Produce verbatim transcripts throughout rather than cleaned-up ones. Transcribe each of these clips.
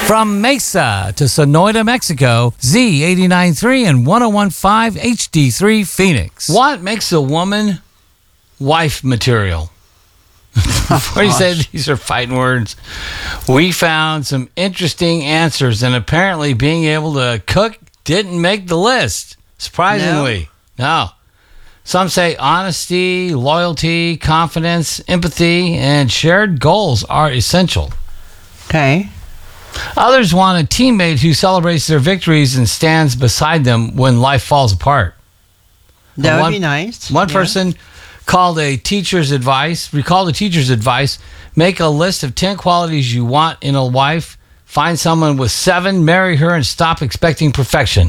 From Mesa to Sonoyta, Mexico, Z eighty-nine point three and ten fifteen H D three Phoenix. What makes a woman wife material? Before you say these are fighting words, we found some interesting answers, and apparently being able to cook didn't make the list. Surprisingly, no. no. Some say honesty, loyalty, confidence, empathy, and shared goals are essential. Okay. Others want a teammate who celebrates their victories and stands beside them when life falls apart. That would one, be nice. One yeah. person called a teacher's advice, recalled a teacher's advice, make a list of ten qualities you want in a wife, find someone with seven, marry her, and stop expecting perfection.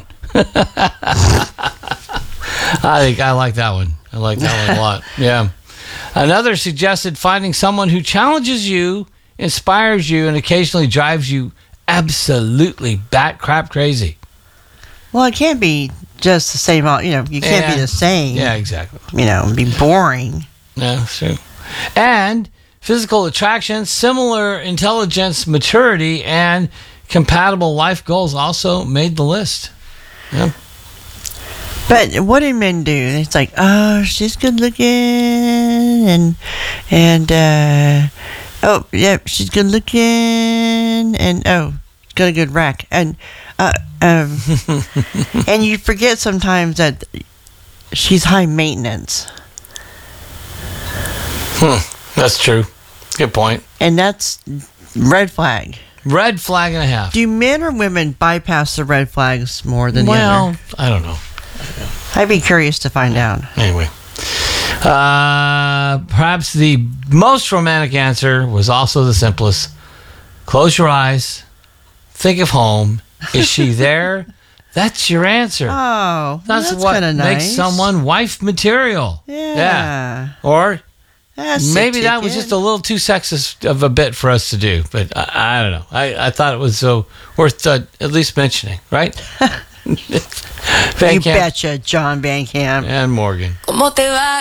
I think I like that one. I like that one a lot. Yeah. Another suggested finding someone who challenges you, inspires you, and occasionally drives you absolutely bat crap crazy. Well, it can't be just the same. You know, you can't yeah. be the same. Yeah, exactly. You know, be boring. No, that's true. And physical attraction, similar intelligence, maturity, and compatible life goals also made the list. Yeah. But what do men do? It's like, oh, she's good looking, and and uh, oh, yeah, she's good looking, and oh, got a good rack, and uh, um, and you forget sometimes that she's high maintenance. Hmm, that's true. Good point. And that's red flag. Red flag and a half. Do men or women bypass the red flags more than well, the other? I don't know. I'd be curious to find out. Anyway, uh, perhaps the most romantic answer was also the simplest. Close your eyes. Think of home. Is she there? That's your answer. Oh, that's, that's what kinda makes nice. someone wife material. Yeah. yeah. Or That's maybe that was just a little too sexist of a bit for us to do. But I, I don't know. I, I thought it was so worth uh, at least mentioning, right? You betcha, John Van Camp. And Morgan.